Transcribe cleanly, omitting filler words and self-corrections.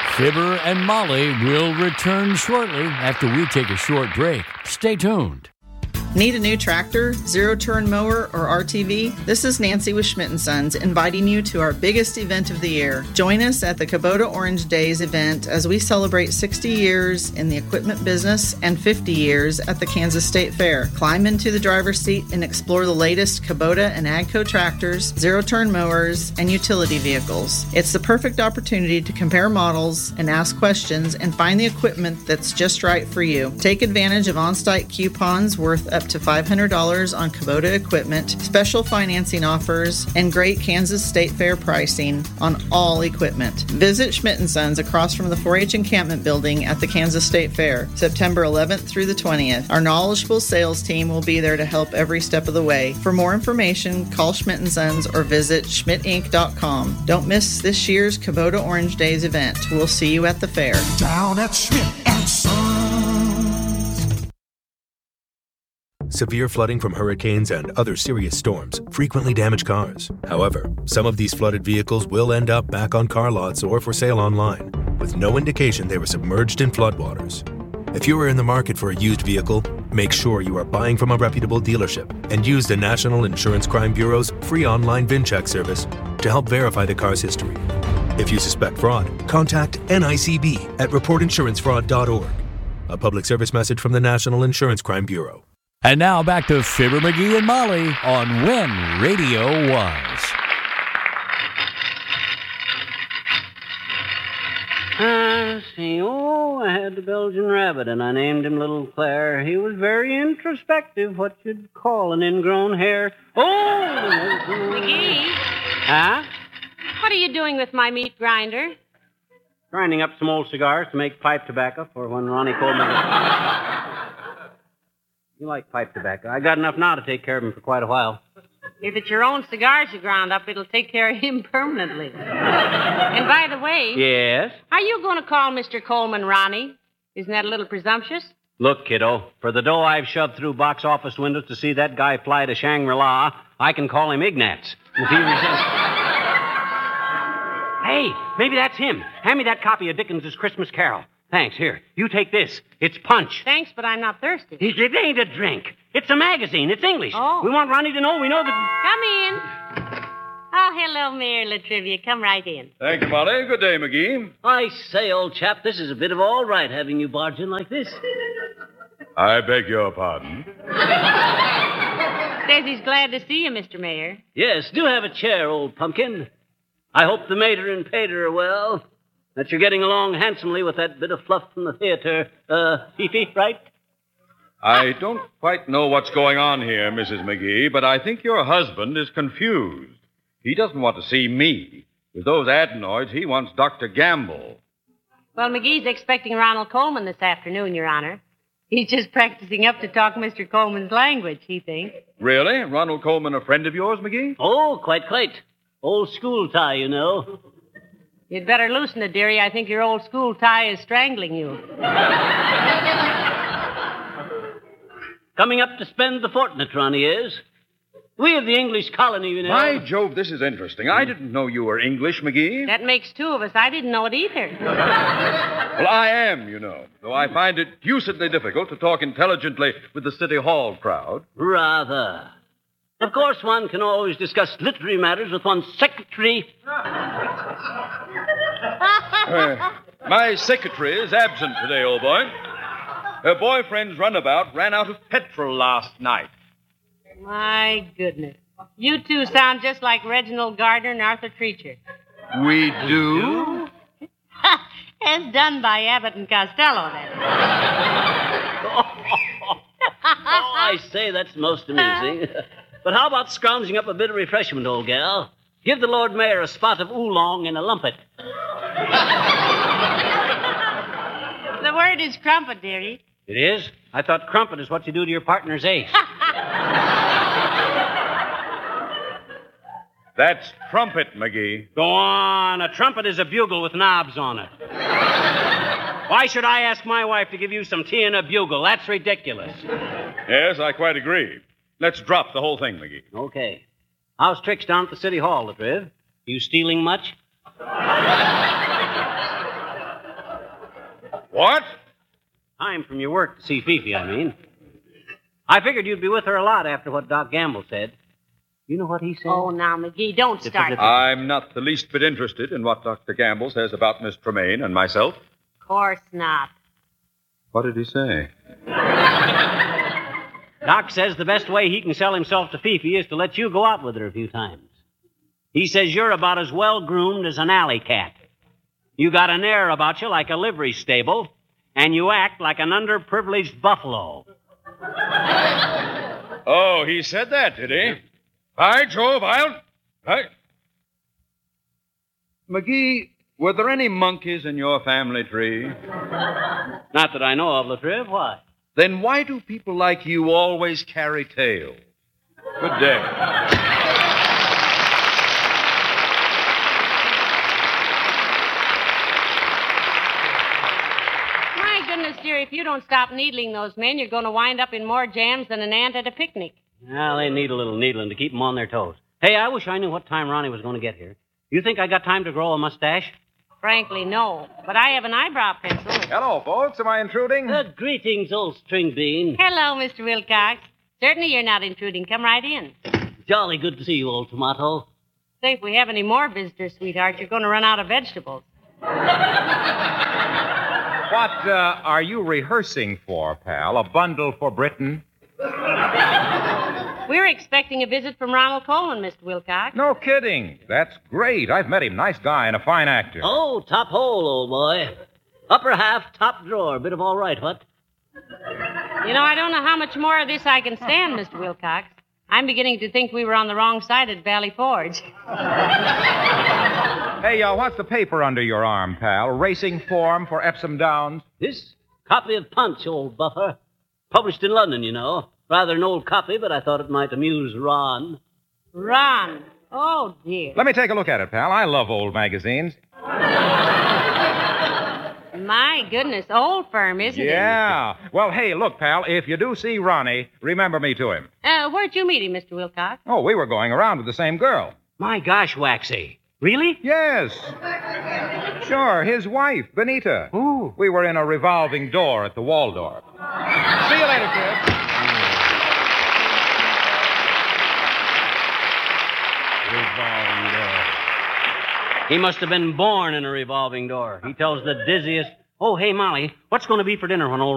Fibber and Molly will return shortly after we take a short break. Stay tuned. Need a new tractor, zero-turn mower, or RTV? This is Nancy with Schmidt & Sons inviting you to our biggest event of the year. Join us at the Kubota Orange Days event as we celebrate 60 years in the equipment business and 50 years at the Kansas State Fair. Climb into the driver's seat and explore the latest Kubota and AGCO tractors, zero-turn mowers, and utility vehicles. It's the perfect opportunity to compare models and ask questions and find the equipment that's just right for you. Take advantage of on-site coupons worth up to $500 on Kubota equipment, special financing offers, and great Kansas State Fair pricing on all equipment. Visit Schmidt & Sons across from the 4-H encampment building at the Kansas State Fair, September 11th through the 20th. Our knowledgeable sales team will be there to help every step of the way. For more information, call Schmidt & Sons or visit schmidtinc.com. Don't miss this year's Kubota Orange Days event. We'll see you at the fair. Down at Schmidt & Sons. Severe flooding from hurricanes and other serious storms frequently damage cars. However, some of these flooded vehicles will end up back on car lots or for sale online, with no indication they were submerged in floodwaters. If you are in the market for a used vehicle, make sure you are buying from a reputable dealership and use the National Insurance Crime Bureau's free online VIN check service to help verify the car's history. If you suspect fraud, contact NICB at reportinsurancefraud.org. A public service message from the National Insurance Crime Bureau. And now back to Fibber, McGee, and Molly on When Radio Was. I had the Belgian rabbit, and I named him Little Claire. He was very introspective, what you'd call an ingrown hair. McGee? Huh? What are you doing with my meat grinder? Grinding up some old cigars to make pipe tobacco for when Ronnie Coleman... You like pipe tobacco. I got enough now to take care of him for quite a while. If it's your own cigars you ground up, it'll take care of him permanently. And by the way... Yes? Are you going to call Mr. Coleman Ronnie? Isn't that a little presumptuous? Look, kiddo, for the dough I've shoved through box office windows to see that guy fly to Shangri-La, I can call him Ignatz. If he resents... Hey, maybe that's him. Hand me that copy of Dickens's Christmas Carol. Thanks. Here, you take this. It's Punch. Thanks, but I'm not thirsty. It ain't a drink. It's a magazine. It's English. Oh. We want Ronnie to know we know that... Come in. Oh, hello, Mayor Latrivia. Come right in. Thank you, Molly. Good day, McGee. I say, old chap, this is a bit of all right having you barge in like this. I beg your pardon. Says he's glad to see you, Mr. Mayor. Yes, do have a chair, old pumpkin. I hope the mater and pater are well. That you're getting along handsomely with that bit of fluff from the theater, Fifi, right? I don't quite know what's going on here, Mrs. McGee, but I think your husband is confused. He doesn't want to see me. With those adenoids, he wants Dr. Gamble. Well, McGee's expecting Ronald Coleman this afternoon, Your Honor. He's just practicing up to talk Mr. Coleman's language, he thinks. Really? Ronald Coleman a friend of yours, McGee? Oh, quite. Old school tie, you know. You'd better loosen it, dearie. I think your old school tie is strangling you. Coming up to spend the fortnight, Ronnie is. We of the English colony, you know. By Jove, this is interesting. I didn't know you were English, McGee. That makes two of us. I didn't know it either. Well, I am, you know, though I find it deucedly difficult to talk intelligently with the City Hall crowd. Rather. Of course, one can always discuss literary matters with one's secretary. My secretary is absent today, old boy. Her boyfriend's runabout ran out of petrol last night. My goodness. You two sound just like Reginald Gardner and Arthur Treacher. We do? As done by Abbott and Costello, then. I say, that's most amusing. But how about scrounging up a bit of refreshment, old gal? Give the Lord Mayor a spot of oolong and a lumpet. The word is crumpet, dearie. It is? I thought crumpet is what you do to your partner's ace. That's trumpet, McGee. Go on. A trumpet is a bugle with knobs on it. Why should I ask my wife to give you some tea in a bugle? That's ridiculous. Yes, I quite agree. Let's drop the whole thing, McGee. Okay. How's tricks down at the City Hall, Latriv? You stealing much? What? Time from your work to see Fifi, I mean. I figured you'd be with her a lot after what Doc Gamble said. You know what he said? Oh, now, McGee, don't start. I'm not the least bit interested in what Dr. Gamble says about Miss Tremaine and myself. Of course not. What did he say? Doc says the best way he can sell himself to Fifi is to let you go out with her a few times. He says you're about as well-groomed as an alley cat. You got an air about you like a livery stable, and you act like an underprivileged buffalo. Oh, he said that, did he? By Jove, McGee, were there any monkeys in your family tree? Not that I know of, Latriv. Why? Then why do people like you always carry tails? Good day. My goodness, dear, if you don't stop needling those men, you're going to wind up in more jams than an ant at a picnic. Well, they need a little needling to keep them on their toes. Hey, I wish I knew what time Ronnie was going to get here. You think I got time to grow a mustache? Frankly, no. But I have an eyebrow pencil. Hello, folks. Am I intruding? Greetings, old string bean. Hello, Mr. Wilcox. Certainly you're not intruding. Come right in. Jolly good to see you, old tomato. Say, if we have any more visitors, sweetheart, you're going to run out of vegetables. What are you rehearsing for, pal? A bundle for Britain? We're expecting a visit from Ronald Coleman, Mr. Wilcox. No kidding. That's great. I've met him. Nice guy and a fine actor. Oh, top hole, old boy. Upper half, top drawer. Bit of all right, what? You know, I don't know how much more of this I can stand, Mr. Wilcox. I'm beginning to think we were on the wrong side at Valley Forge. Hey, what's the paper under your arm, pal? Racing form for Epsom Downs? This copy of Punch, old buffer. Published in London, you know. Rather an old copy, but I thought it might amuse Ron. Ron? Oh, dear. Let me take a look at it, pal. I love old magazines. My goodness, old firm, isn't it? Yeah. Well, hey, look, pal, if you do see Ronnie, remember me to him. Where'd you meet him, Mr. Wilcox? Oh, we were going around with the same girl. My gosh, Waxy. Really? Yes. Sure, his wife, Benita. Ooh. We were in a revolving door at the Waldorf. See you later, kid. Revolving door. He must have been born in a revolving door. He tells the dizziest. Oh, hey, Molly, what's going to be for dinner when old